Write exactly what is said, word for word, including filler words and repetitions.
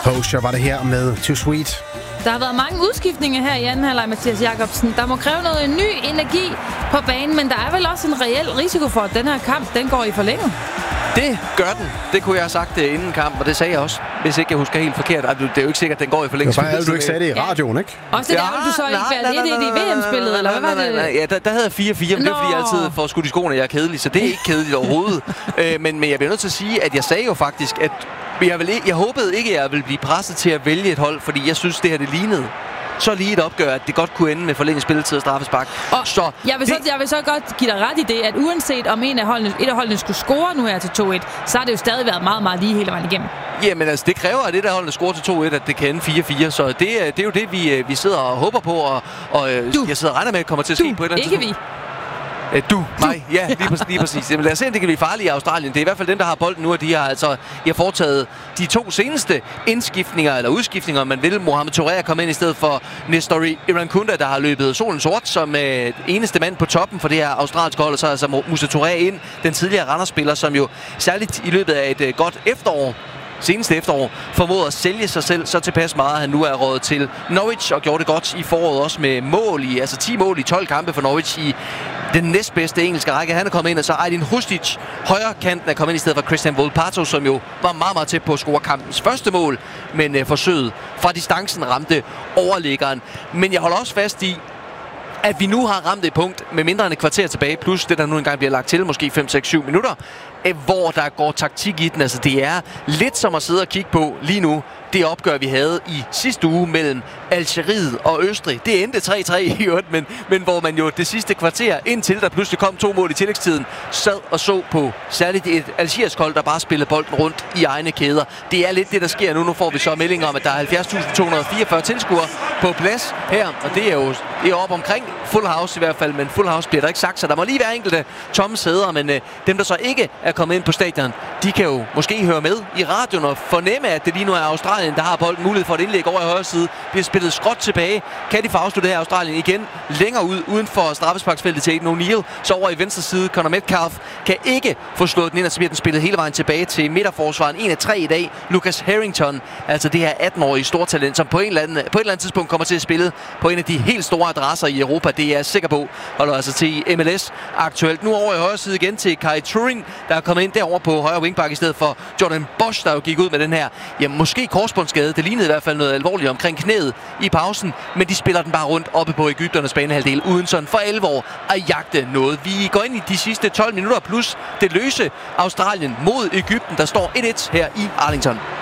Composure var det her med Too Sweet. Der har været mange udskiftninger her i anden halvleg, Mathias Jacobsen. Der må kræve noget ny energi på banen, men der er vel også en reel risiko for, at den her kamp, den går i forlænget. Det gør den. Det kunne jeg have sagt inden kamp, og det sagde jeg også, hvis ikke jeg husker helt forkert. Det er jo ikke sikkert, at den går i forlængelse. Det var bare, du ikke sagde det i radioen, ikke? Også det der, ja, du så ikke valgte et i V M-spillet, eller hvad var det? Ja, der, der havde jeg fire fire, men det er fordi, jeg altid får skudt i skoene, jeg er kedelig, så det er ikke kedeligt overhovedet. øh, men, men jeg bliver nødt til at sige, at jeg sagde jo faktisk, at jeg, vil ikke, jeg håbede ikke, at jeg ville blive presset til at vælge et hold, fordi jeg synes, det her det lignede så lige et opgør, at det godt kunne ende med forlænget spilletid og straffespark. Og så jeg vil, det... så, jeg vil så godt give dig ret i det, at uanset om en af holdene, et af holdene skulle score nu her til to et, så har det jo stadig været meget, meget lige hele vejen igennem. Jamen altså, det kræver, at det der holdene scorer til to et, at det kan ende fire fire. Så det, det er jo det, vi, vi sidder og håber på, og, og jeg sidder og regner med, at det kommer til at ske du, på et eller andet ikke tidspunkt. Vi. Du, mig, ja, lige præcis. Lige præcis. Jamen, lad os se, om det kan blive farligt i Australien. Det er i hvert fald dem, der har bolden nu, og de har altså de har foretaget de to seneste indskiftninger, eller udskiftninger, man vil. Mohamed Touré er kommet ind i stedet for Nestori Irankunda, der har løbet solen sort som øh, eneste mand på toppen for det her australske hold. Og så er altså Moussa Touré ind, den tidligere Randers-spiller, som jo særligt i løbet af et øh, godt efterår, seneste efterår, formåede at sælge sig selv så tilpas meget, at han nu er rådet til Norwich og gjorde det godt i foråret også med mål i, altså ti mål i tolv kampe for Norwich i den næstbedste engelske række. Han er kommet ind, og så Aydin Hustic, højre kanten, er kommet ind i stedet for Christian Volpato, som jo var meget, meget tæt på at score kampens første mål, men øh, forsøget fra distancen ramte overliggeren. Men jeg holder også fast i, at vi nu har ramt et punkt med mindre end et kvarter tilbage, plus det, der nu engang bliver lagt til, måske fem seks syv minutter, hvor der går taktik i den. Altså, det er lidt som at sidde og kigge på lige nu det opgør, vi havde i sidste uge mellem Algeriet og Østrig. Det endte tre tre i øvrigt, men, men hvor man jo det sidste kvarter, indtil der pludselig kom to mål i tillægstiden, sad og så på særligt et algerisk hold, der bare spillede bolden rundt i egne kæder. Det er lidt det, der sker nu. Nu får vi så meldinger om, at der er halvfjerds tusind to hundrede og fireogfyrre tilskuere på plads her, og det er jo det er op omkring Full House i hvert fald, men Full House bliver der ikke sagt, så der må lige være enkelte tomme sæder, men øh, dem, der så ikke er kommet ind på stadion, de kan jo måske høre med i radioen og fornemme, at det lige nu er Australien, der har bolden, mulighed for et indlæg over i højre side, bliver spillet skråt tilbage. Kan de få afsluttet her Australien igen længere ud, uden for straffesparksfeltet til Aiden O'Neill, så over i venstre side, Conor Metcalf kan ikke få slået den ind, og så bliver den spillet hele vejen tilbage til midterforsvaren. En af tre i dag, Lucas Harrington, altså det her atten-årige stortalent, som på, en eller anden, på et eller andet tidspunkt kommer til at spille på en af de helt store adresser i Europa. Det er jeg sikker på, holder altså til M L S aktuelt. Nu over i højre side igen til Kai Turing, der er kommet ind derover på højre wingback i stedet for Jordan Bosch, der jo gik ud med den her, ja, måske korsbåndsskade. Det lignede i hvert fald noget alvorligt omkring knæet i pausen, men de spiller den bare rundt oppe på egypternes banehalvdel, uden sådan for alvor at jagte noget. Vi går ind i de sidste tolv minutter plus det løse Australien mod Egypten, der står et et her i Arlington.